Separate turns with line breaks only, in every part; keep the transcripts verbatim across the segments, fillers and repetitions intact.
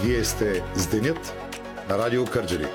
Вие сте с Денят на Радио Кърджали.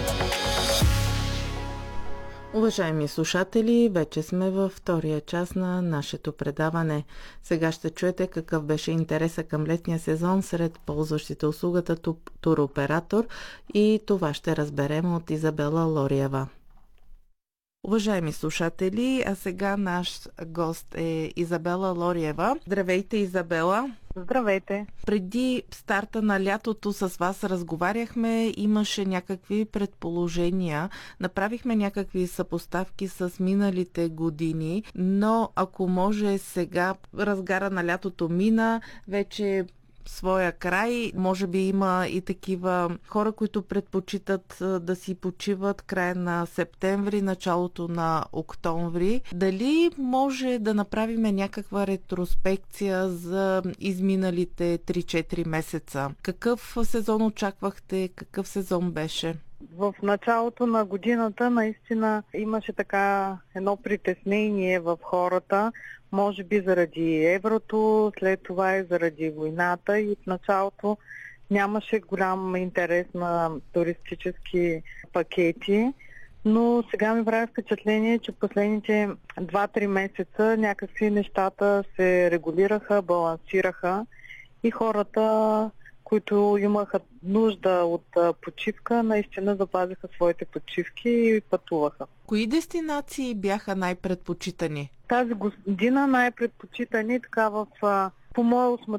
Уважаеми слушатели, вече сме във втория час на нашето предаване. Сега ще чуете какъв беше интереса към летния сезон сред ползващите услугата туроператор и това ще разберем от Изабела Лориева. Уважаеми слушатели, а сега наш гост е Изабела Лориева. Здравейте, Изабела!
Здравейте!
Преди старта на лятото с вас разговаряхме, имаше някакви предположения, направихме някакви съпоставки с миналите години, но ако може сега, разгара на лятото мина, вече своя край. Може би има и такива хора, които предпочитат да си почиват края на септември, началото на октомври. Дали може да направим някаква ретроспекция за изминалите три-четири месеца? Какъв сезон очаквахте? Какъв сезон беше?
В началото на годината наистина имаше така едно притеснение в хората, може би заради еврото, след това и заради войната, и в началото нямаше голям интерес на туристически пакети, но сега ми прави впечатление, че последните два-три месеца някакви нещата се регулираха, балансираха и хората, които имаха нужда от почивка, наистина запазиха своите почивки и пътуваха.
Кои дестинации бяха най-предпочитани?
Тази година най-предпочитани така в, по мое